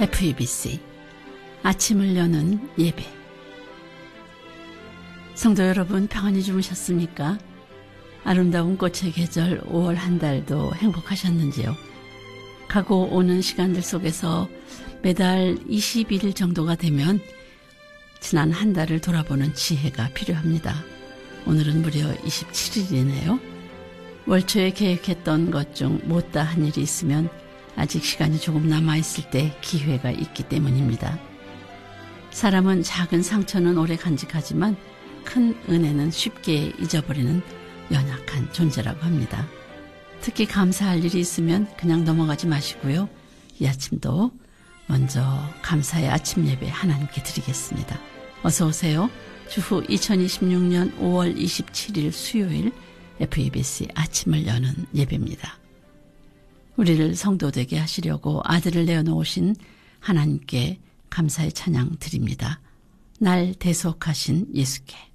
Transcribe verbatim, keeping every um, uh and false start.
에프이비씨 아침을 여는 예배. 성도 여러분, 평안히 주무셨습니까? 아름다운 꽃의 계절 오월 한 달도 행복하셨는지요? 가고 오는 시간들 속에서 매달 이십 일 정도가 되면 지난 한 달을 돌아보는 지혜가 필요합니다. 오늘은 무려 이십칠 일이네요. 월초에 계획했던 것 중 못다 한 일이 있으면 아직 시간이 조금 남아있을 때 기회가 있기 때문입니다. 사람은 작은 상처는 오래 간직하지만 큰 은혜는 쉽게 잊어버리는 연약한 존재라고 합니다. 특히 감사할 일이 있으면 그냥 넘어가지 마시고요. 이 아침도 먼저 감사의 아침 예배 하나님께 드리겠습니다. 어서 오세요. 주후 이천이십육 년 오월 이십칠 일 수요일 에프이비씨 아침을 여는 예배입니다. 우리를 성도되게 하시려고 아들을 내어놓으신 하나님께 감사의 찬양 드립니다. 날 대속하신 예수께.